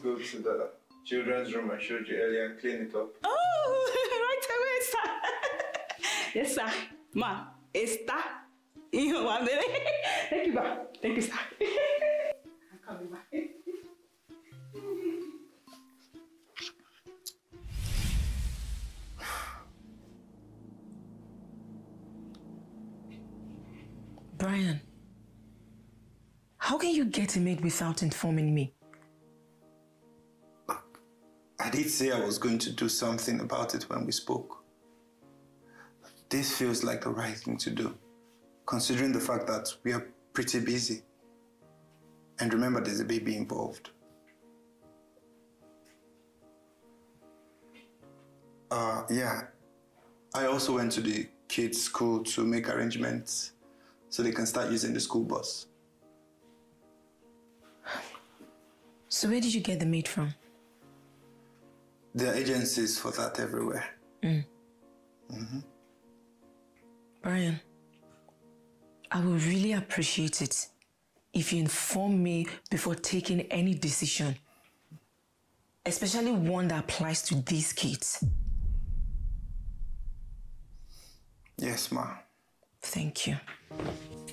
go to the children's room I showed you earlier and clean it up? Oh, right away, sir. Yes, sir. Ma, está. Thank you, ma. Thank you, sir. I'm coming back. Brian, how can you get a maid without informing me? I did say I was going to do something about it when we spoke. This feels like the right thing to do, considering the fact that we are pretty busy. And remember, there's a baby involved. Yeah. I also went to the kids' school to make arrangements so they can start using the school bus. So where did you get the maid from? There are agencies for that everywhere. Brian, I would really appreciate it if you inform me before taking any decision, especially one that applies to these kids. Yes, ma. Thank you.